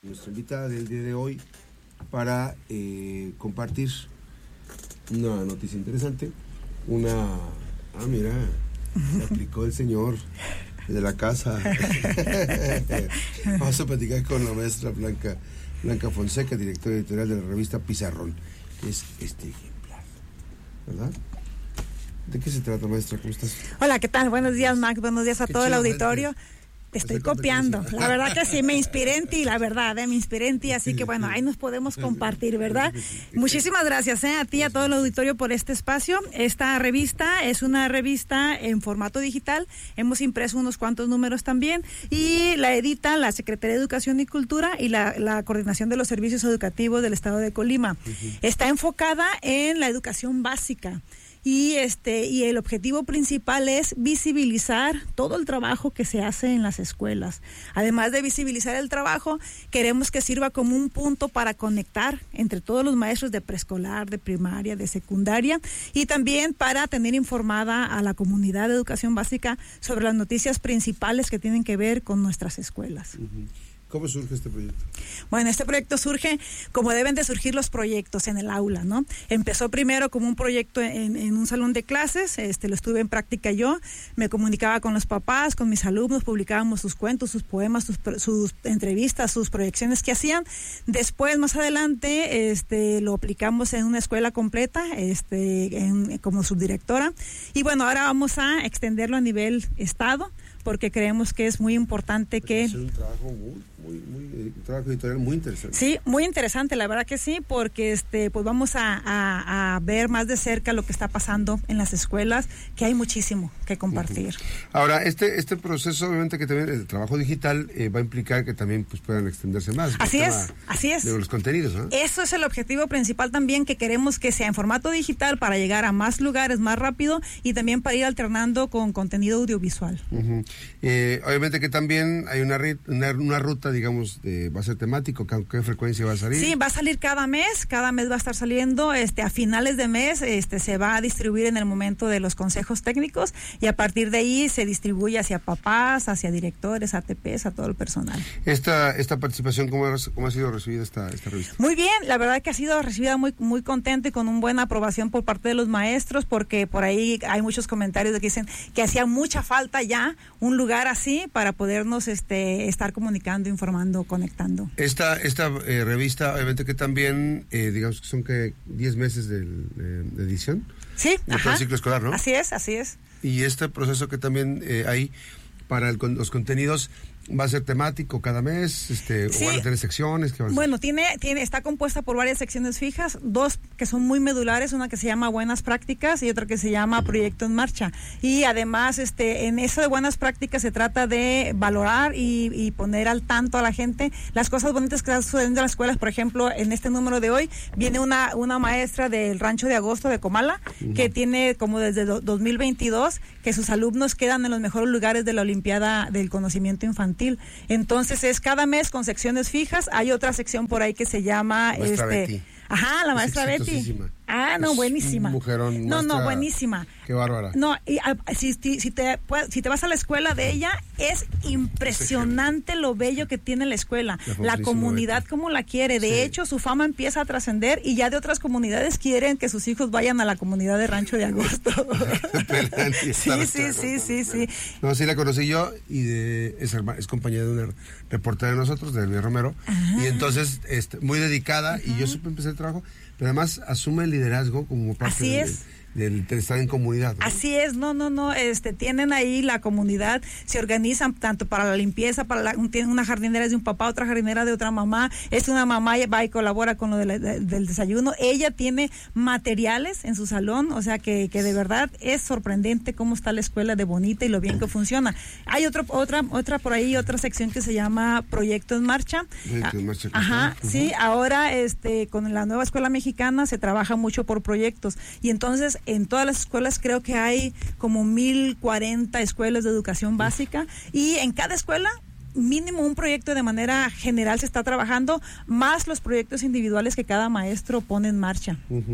Nuestra invitada del día de hoy para compartir una noticia interesante. Mira, se aplicó el señor de la casa. Vamos a platicar con la maestra Blanca Fonseca, directora editorial de la revista Pizarrón, que es este ejemplar, ¿verdad? ¿De qué se trata, maestra? ¿Cómo estás? Hola, ¿qué tal? Buenos días, Max. Buenos días a todo el auditorio. Te estoy copiando. La verdad que sí, me inspiré en ti, la verdad, me inspiré en ti, así que bueno, ahí nos podemos compartir, ¿verdad? Muchísimas gracias a ti, a todo el auditorio por este espacio. Esta revista es una revista en formato digital, hemos impreso unos cuantos números también y la edita la Secretaría de Educación y Cultura y la Coordinación de los Servicios Educativos del Estado de Colima. Está enfocada en la educación básica. Y el objetivo principal es visibilizar todo el trabajo que se hace en las escuelas. Además de visibilizar el trabajo, queremos que sirva como un punto para conectar entre todos los maestros de preescolar, de primaria, de secundaria y también para tener informada a la comunidad de educación básica sobre las noticias principales que tienen que ver con nuestras escuelas. ¿Cómo surge este proyecto? Bueno, este proyecto surge como deben de surgir los proyectos en el aula, ¿no? Empezó primero como un proyecto en un salón de clases, lo estuve en práctica yo, me comunicaba con los papás, con mis alumnos, publicábamos sus cuentos, sus poemas, sus entrevistas, sus proyecciones que hacían. Después, más adelante, lo aplicamos en una escuela completa, como subdirectora. Y bueno, ahora vamos a extenderlo a nivel estado, porque creemos que es muy importante que... Es un trabajo un trabajo editorial muy interesante. Sí, muy interesante, la verdad que sí, porque pues vamos a ver más de cerca lo que está pasando en las escuelas, que hay muchísimo que compartir. Ahora, este proceso, obviamente que también el trabajo digital va a implicar que también pues puedan extenderse más. Así es. De los contenidos, ¿no? Eso es el objetivo principal también, que queremos que sea en formato digital para llegar a más lugares más rápido y también para ir alternando con contenido audiovisual. Obviamente que también hay una ruta, digamos, va a ser temático. ¿Qué frecuencia va a salir? Sí, va a salir cada mes va a estar saliendo, a finales de mes, se va a distribuir en el momento de los consejos técnicos y a partir de ahí se distribuye hacia papás, hacia directores, ATPs, a todo el personal. Esta participación, ¿cómo ha sido recibida esta revista? Muy bien, la verdad que ha sido recibida muy, muy contenta y con una buena aprobación por parte de los maestros, porque por ahí hay muchos comentarios de que dicen que hacía mucha falta ya un lugar así para podernos estar comunicando, informando, conectando. Esta revista, obviamente que también, digamos que son que 10 meses de edición. Sí, de todo el ciclo escolar, ¿no? Así es. Y este proceso que también hay para los contenidos, ¿va a ser temático cada mes? Sí. ¿O van a tener secciones? ¿Qué van a bueno, está compuesta por varias secciones fijas, dos que son muy medulares, una que se llama Buenas Prácticas y otra que se llama Proyecto en Marcha. Y además, en eso de Buenas Prácticas se trata de valorar y poner al tanto a la gente las cosas bonitas que están sucediendo en las escuelas. Por ejemplo, en este número de hoy viene una maestra del Rancho de Agosto de Comala, que tiene como desde 2022 que sus alumnos quedan en los mejores lugares de la Olimpiada del Conocimiento Infantil. Entonces es cada mes con secciones fijas. Hay otra sección por ahí que se llama Betty. Ajá, la maestra Betty. Buenísima. Un mujerón. No, buenísima. Qué bárbara. No, y si te vas a la escuela de ella, es impresionante lo bello que tiene la escuela. La comunidad Betty, como la quiere. De hecho, su fama empieza a trascender y ya de otras comunidades quieren que sus hijos vayan a la comunidad de Rancho de Agosto. Sí. No, sí la conocí yo y es compañera de una reportera de nosotros, de Elvia Romero. Y entonces, muy dedicada, y yo supe empezar el trabajo, pero además asume el liderazgo como parte del estar en comunidad, ¿no? Así es, no, tienen ahí la comunidad, se organizan tanto para la limpieza, tienen una jardinera de un papá, otra jardinera de otra mamá, una mamá va y colabora con lo del desayuno, ella tiene materiales en su salón, o sea que de verdad es sorprendente cómo está la escuela de bonita y lo bien que funciona. Hay otra por ahí, otra sección que se llama Proyecto en Marcha. Sí, ahora con la nueva escuela mexicana se trabaja mucho por proyectos y entonces en todas las escuelas creo que hay como 1,040 escuelas de educación básica y en cada escuela mínimo un proyecto de manera general se está trabajando, más los proyectos individuales que cada maestro pone en marcha.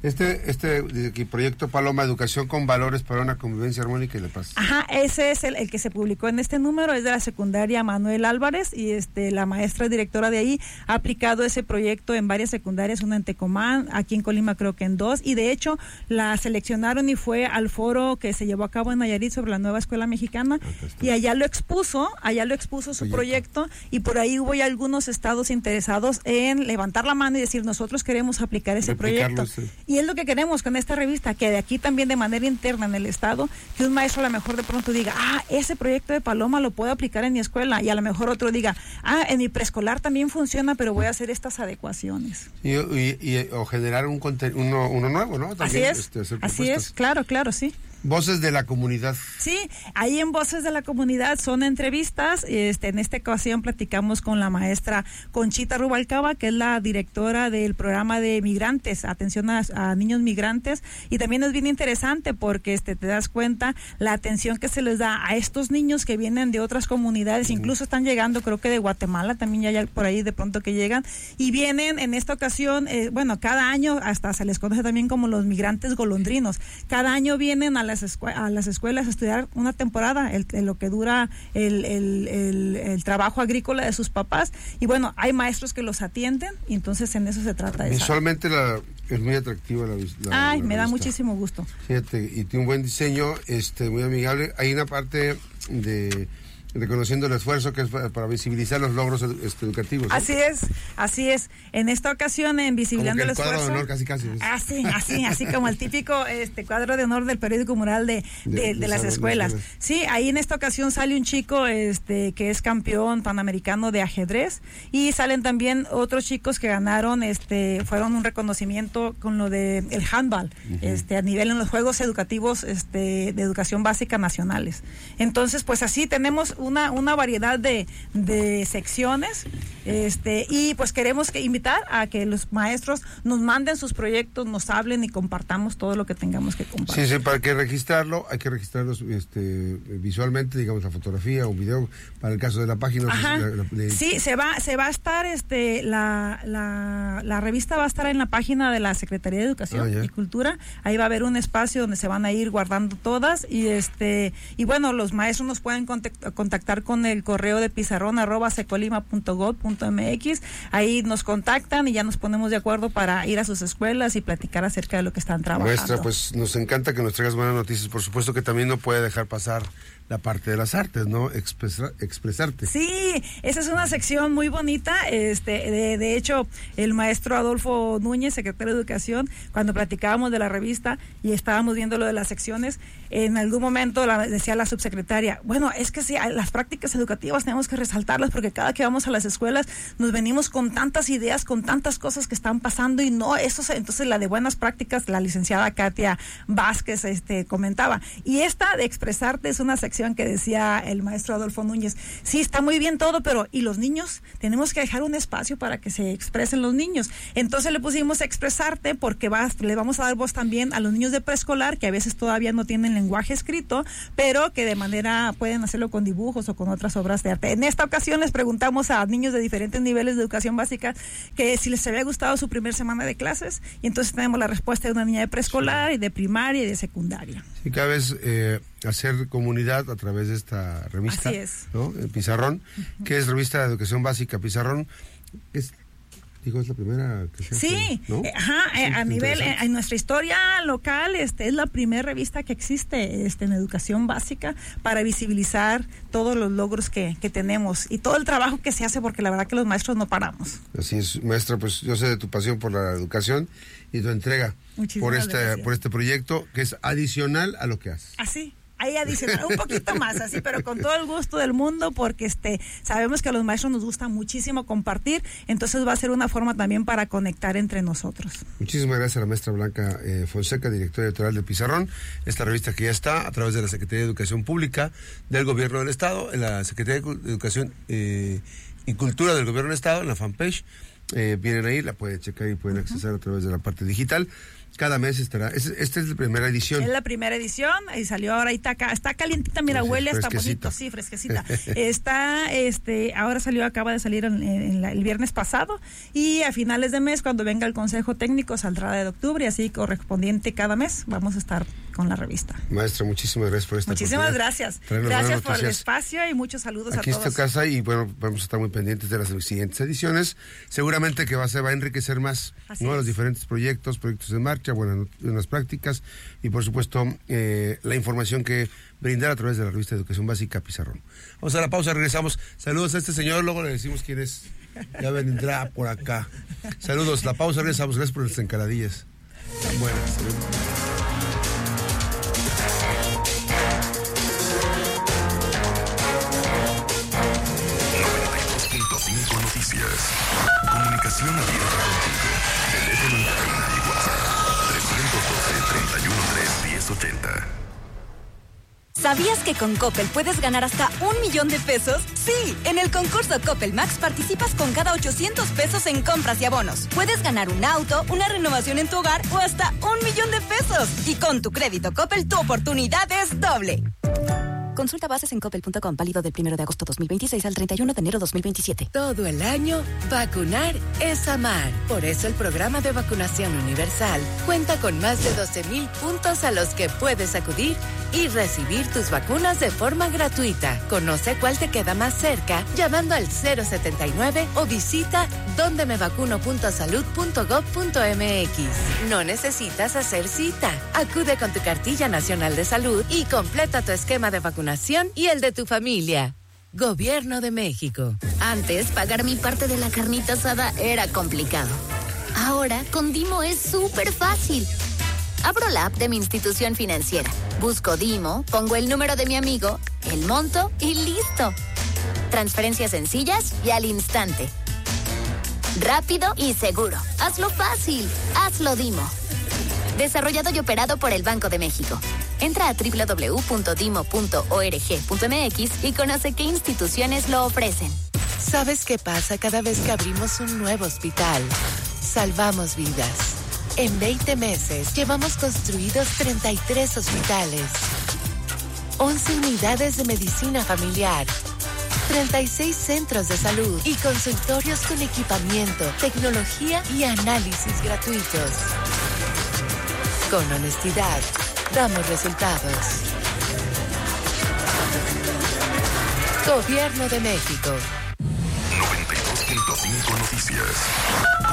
Este proyecto Paloma, Educación con Valores para una Convivencia Armónica y la Paz. Ajá, ese es el que se publicó en este número, es de la secundaria Manuel Álvarez, y la maestra directora de ahí ha aplicado ese proyecto en varias secundarias, una en Tecomán, aquí en Colima creo que en 2, y de hecho la seleccionaron y fue al foro que se llevó a cabo en Nayarit sobre la nueva escuela mexicana, y allá lo expuso su proyecto, y por ahí hubo ya algunos estados interesados en levantar la mano y decir, nosotros queremos aplicar ese proyecto. Sí. Y es lo que queremos con esta revista, que de aquí también de manera interna en el estado, que un maestro a lo mejor de pronto diga, ese proyecto de Paloma lo puedo aplicar en mi escuela, y a lo mejor otro diga, en mi preescolar también funciona, pero voy a hacer estas adecuaciones. O generar uno nuevo, ¿no? También, así es, claro, sí. Voces de la comunidad. Sí, ahí en Voces de la Comunidad son entrevistas. En esta ocasión platicamos con la maestra Conchita Rubalcaba, que es la directora del programa de migrantes, atención a niños migrantes, y también es bien interesante porque te das cuenta la atención que se les da a estos niños que vienen de otras comunidades, incluso están llegando, creo que de Guatemala, también ya hay por ahí de pronto que llegan, y vienen en esta ocasión, cada año hasta se les conoce también como los migrantes golondrinos. Cada año vienen a las escuelas a estudiar una temporada, lo que dura el trabajo agrícola de sus papás, y hay maestros que los atienden, y entonces en eso se trata. Visualmente es muy atractiva la me da muchísimo gusto. Fíjate, y tiene un buen diseño, muy amigable. Hay una parte de reconociendo el esfuerzo que es para visibilizar los logros educativos, ¿no? Así es. En esta ocasión, en Visibilizando el Esfuerzo. Cuadro de honor, casi. Así como el típico cuadro de honor del periódico mural de las escuelas. Sí, ahí en esta ocasión sale un chico que es campeón panamericano de ajedrez, y salen también otros chicos que ganaron, fueron un reconocimiento con lo de el handball, a nivel en los Juegos Educativos de Educación Básica Nacionales. Entonces, pues así tenemos una variedad de secciones, y pues queremos invitar a que los maestros nos manden sus proyectos, nos hablen y compartamos todo lo que tengamos que compartir. Sí, para que registrarlo, hay que registrarlos visualmente, digamos, la fotografía o video, para el caso de la página. Sí, se va a estar, la revista va a estar en la página de la Secretaría de Educación y Cultura. Ahí va a haber un espacio donde se van a ir guardando todas, y los maestros nos pueden contactar con el correo de pizarrón@secolima.gov.mx. Ahí nos contactan y ya nos ponemos de acuerdo para ir a sus escuelas y platicar acerca de lo que están trabajando. Maestra, pues nos encanta que nos traigas buenas noticias. Por supuesto que también no puede dejar pasar la parte de las artes, ¿no? Expresarte. Sí, esa es una sección muy bonita. De hecho, el maestro Adolfo Núñez, secretario de Educación, cuando platicábamos de la revista y estábamos viendo lo de las secciones, en algún momento decía la subsecretaria, es que sí, las prácticas educativas tenemos que resaltarlas, porque cada que vamos a las escuelas nos venimos con tantas ideas, con tantas cosas que están pasando, y entonces la de buenas prácticas, la licenciada Katia Vázquez comentaba, y esta de expresarte es una sección que decía el maestro Adolfo Núñez, sí, está muy bien todo, pero ¿y los niños? Tenemos que dejar un espacio para que se expresen los niños. Entonces le pusimos expresarte, porque le vamos a dar voz también a los niños de preescolar, que a veces todavía no tienen lenguaje escrito, pero que de manera pueden hacerlo con dibujos o con otras obras de arte. En esta ocasión les preguntamos a niños de diferentes niveles de educación básica que si les había gustado su primer semana de clases, y entonces tenemos la respuesta de una niña de preescolar y de primaria y de secundaria. Y cada vez hacer comunidad a través de esta revista, así es, ¿no? Pizarrón, que es Revista de Educación Básica Pizarrón, es la primera que se hace, ¿no? A nivel, en nuestra historia local, es la primera revista que existe en educación básica para visibilizar todos los logros que tenemos y todo el trabajo que se hace, porque la verdad que los maestros no paramos. Así es, maestra, pues yo sé de tu pasión por la educación y tu entrega por este proyecto que es adicional a lo que haces. Así. Ahí adicional, un poquito más, así, pero con todo el gusto del mundo, porque sabemos que a los maestros nos gusta muchísimo compartir, entonces va a ser una forma también para conectar entre nosotros. Muchísimas gracias a la maestra Blanca Fonseca, directora editorial de Pizarrón, esta revista que ya está a través de la Secretaría de Educación Pública del Gobierno del Estado, en la Secretaría de Educación y Cultura del Gobierno del Estado, en la fanpage, vienen ahí, la pueden checar y pueden accesar a través de la parte digital. Cada mes estará. Esta es la primera edición. Es la primera edición y salió ahora está calientita, mira, huele hasta bonito, sí, fresquecita. Ahora acaba de salir el viernes pasado y a finales de mes, cuando venga el consejo técnico, saldrá de octubre y así correspondiente cada mes vamos a estar con la revista. Maestra, muchísimas gracias por esta Muchísimas gracias. Gracias por el espacio y muchos saludos aquí a todos. Aquí está casa y bueno, vamos a estar muy pendientes de las siguientes ediciones. Seguramente que se va a enriquecer más, ¿no? Los diferentes proyectos en marcha, buenas prácticas y por supuesto la información que brindar a través de la revista de Educación Básica Pizarrón. Vamos a la pausa, regresamos. Saludos a este señor, luego le decimos quién es. Ya vendrá por acá. Saludos, la pausa, regresamos. Gracias por las encaradillas tan buenas. Noticias. Comunicación abierta contigo. Teléfono en cabina y WhatsApp 312-313-1080. ¿Sabías que con Coppel puedes ganar hasta 1 millón de pesos? Sí, en el concurso Coppel Max participas con cada 800 pesos en compras y abonos. Puedes ganar un auto, una renovación en tu hogar o hasta 1 millón de pesos. Y con tu crédito Coppel, tu oportunidad es doble. Consulta bases en coppel.com, válido del 1 de agosto 2026 al 31 de enero 2027. Todo el año, vacunar es amar. Por eso el programa de vacunación universal cuenta con más de 12,000 puntos a los que puedes acudir y recibir tus vacunas de forma gratuita. Conoce cuál te queda más cerca llamando al 079 o visita dondemevacuno.salud.gov.mx. No necesitas hacer cita. Acude con tu cartilla nacional de salud y completa tu esquema de vacunación y el de tu familia. Gobierno de México. Antes, pagar mi parte de la carnita asada era complicado. Ahora, con Dimo es súper fácil. Abro la app de mi institución financiera, busco Dimo, pongo el número de mi amigo, el monto y listo. Transferencias sencillas y al instante. Rápido y seguro. Hazlo fácil. Hazlo Dimo. Desarrollado y operado por el Banco de México. Entra a www.dimo.org.mx y conoce qué instituciones lo ofrecen. ¿Sabes qué pasa cada vez que abrimos un nuevo hospital? Salvamos vidas. En 20 meses llevamos construidos 33 hospitales, 11 unidades de medicina familiar, 36 centros de salud y consultorios con equipamiento, tecnología y análisis gratuitos. Con honestidad, damos resultados. Gobierno de México. 92.5 Noticias.